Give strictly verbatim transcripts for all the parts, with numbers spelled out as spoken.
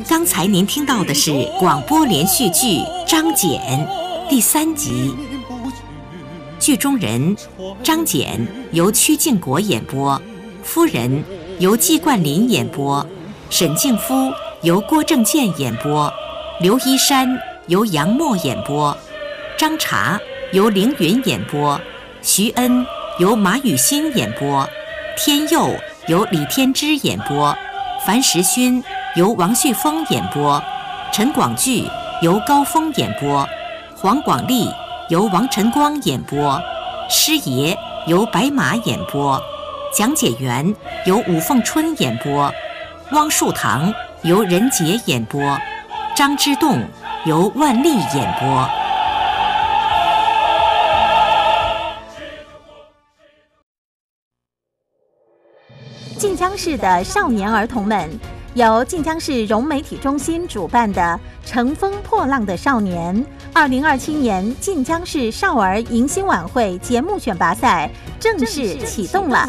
刚才您听到的是广播连续剧《张简》第三集。剧中人张简由曲靖国演播，夫人由季冠霖演播，沈静夫由郭正健演播，刘一山由杨默演播，张茶由凌云演播，徐恩由马雨欣演播，天佑由李天之演播，樊时勋由王旭峰演播，陈广聚由高峰演播，黄广利由王晨光演播，师爷由白马演播，讲解员由武凤春演播，汪树堂由任杰演播，张之洞由万丽演播。 晋江市的少年儿童们，由晋江市融媒体中心主办的《乘风破浪的少年》二零二七年晋江市少儿迎新晚会节目选拔赛正式启动了。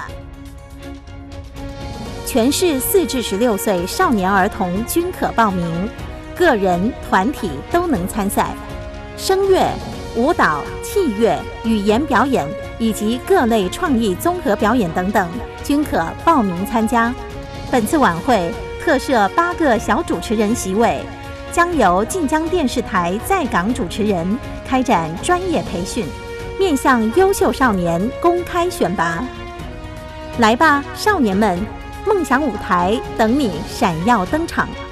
全市四至十六岁少年儿童均可报名，个人、团体都能参赛。声乐、舞蹈、器乐、语言表演以及各类创意综合表演等等，均可报名参加。本次晚会特设八个小主持人席位，将由晋江电视台在港主持人开展专业培训，面向优秀少年公开选拔。来吧，少年们，梦想舞台等你闪耀登场。